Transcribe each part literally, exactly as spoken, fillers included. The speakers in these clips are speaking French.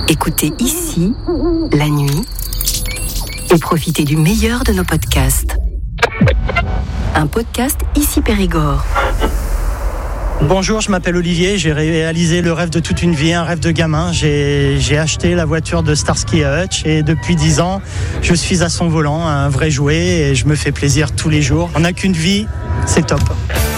Écoutez ici, la nuit, et profitez du meilleur de nos podcasts. Un podcast Ici Périgord. Bonjour, je m'appelle Olivier, j'ai réalisé le rêve de toute une vie, un rêve de gamin. J'ai, j'ai acheté la voiture de Starsky et Hutch et depuis dix ans, je suis à son volant, un vrai jouet et je me fais plaisir tous les jours. On n'a qu'une vie, c'est top.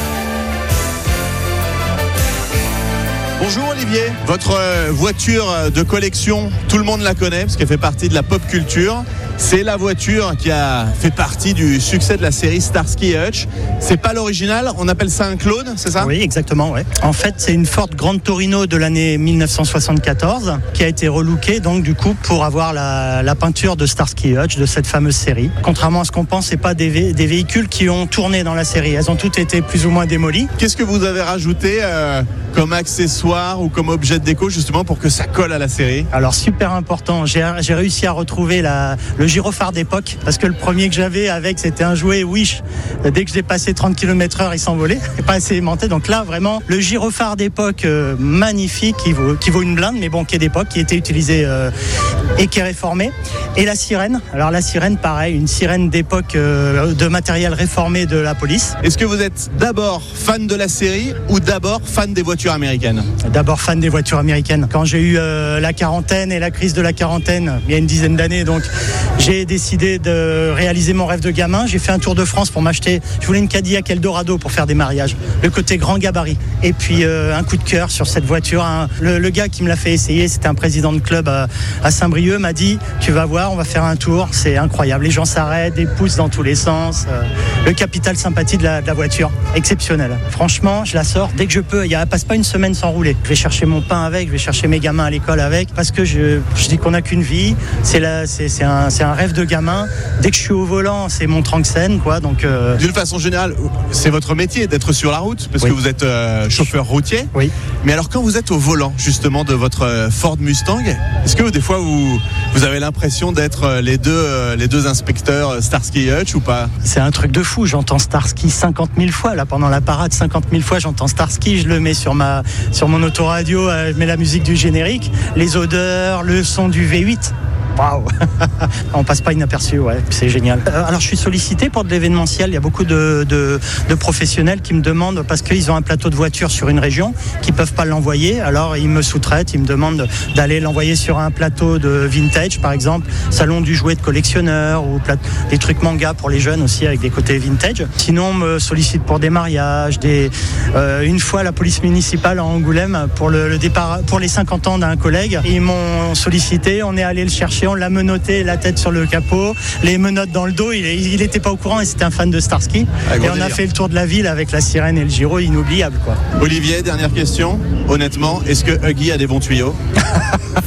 Bonjour Olivier, votre voiture de collection, tout le monde la connaît parce qu'elle fait partie de la pop culture. C'est la voiture qui a fait partie du succès de la série Starsky et Hutch. C'est pas l'original, on appelle ça un clone, c'est ça ? Oui, exactement, ouais. En fait, c'est une Ford Grande Torino de l'année dix-neuf cent soixante-quatorze qui a été relookée donc du coup pour avoir la, la peinture de Starsky et Hutch de cette fameuse série. Contrairement à ce qu'on pense, c'est pas des, vé- des véhicules qui ont tourné dans la série. Elles ont toutes été plus ou moins démolies. Qu'est-ce que vous avez rajouté euh, comme accessoire ou comme objet de déco justement pour que ça colle à la série ? Alors super important, j'ai, j'ai réussi à retrouver la, le gyrophare d'époque parce que le premier que j'avais avec c'était un jouet Wish. Dès que j'ai passé trente kilomètres heure il s'envolait, pas assez aimanté. Donc là vraiment le gyrophare d'époque euh, magnifique qui vaut, qui vaut une blinde mais bon qui est d'époque, qui était utilisé euh, et qui est réformé. Et la sirène, alors la sirène pareil, une sirène d'époque euh, de matériel réformé de la police. Est-ce que vous êtes d'abord fan de la série ou d'abord fan des voitures américaines ? D'abord fan des voitures américaines. Quand j'ai eu euh, la quarantaine et la crise de la quarantaine, il y a une dizaine d'années, donc j'ai décidé de réaliser mon rêve de gamin. J'ai fait un tour de France pour m'acheter, je voulais une Cadillac Eldorado pour faire des mariages. Le côté grand gabarit. Et puis euh, un coup de cœur sur cette voiture. Un, le, le gars qui me l'a fait essayer, c'était un président de club à, à Saint-Brieuc, m'a dit tu vas voir, on va faire un tour. C'est incroyable. Les gens s'arrêtent, des pouces dans tous les sens. Euh, le capital sympathie de la, de la voiture, exceptionnel. Franchement, je la sors dès que je peux. Il ne passe pas une semaine sans rouler. Je vais chercher mon pain avec, je vais chercher mes gamins à l'école avec, parce que je, je dis qu'on n'a qu'une vie. C'est, la, c'est, c'est, un, c'est un rêve de gamin. Dès que je suis au volant, c'est mon trank-scène, quoi. Donc, euh... d'une façon générale, c'est votre métier d'être sur la route, parce oui. que vous êtes euh, chauffeur routier. Oui. Mais alors, quand vous êtes au volant, justement, de votre Ford Mustang, est-ce que des fois, vous, vous avez l'impression d'être les deux, les deux inspecteurs Starsky et Hutch ou pas ? C'est un truc de fou. J'entends Starsky cinquante mille fois. Là, pendant la parade, cinquante mille fois, j'entends Starsky. Je le mets sur, ma, sur mon autoradio, je mets la musique du générique, les odeurs, le son du V huit. Waouh, on passe pas inaperçu, ouais, c'est génial. Euh, alors je suis sollicité pour de l'événementiel. Il y a beaucoup de, de, de professionnels qui me demandent parce qu'ils ont un plateau de voiture sur une région, qui peuvent pas l'envoyer. Alors ils me sous-traitent, ils me demandent d'aller l'envoyer sur un plateau de vintage, par exemple, salon du jouet de collectionneur ou plat- des trucs manga pour les jeunes aussi avec des côtés vintage. Sinon on me sollicite pour des mariages, des euh, une fois la police municipale à Angoulême pour le, le départ pour les cinquante ans d'un collègue, ils m'ont sollicité, on est allé le chercher. On l'a menotté, la tête sur le capot, les menottes dans le dos. Il, il était pas au courant et c'était un fan de Starsky. Ah, et on délire. a fait le tour de la ville avec la sirène et le gyro, inoubliable, quoi. Olivier, dernière question. Honnêtement, est-ce que Huggy a des bons tuyaux ?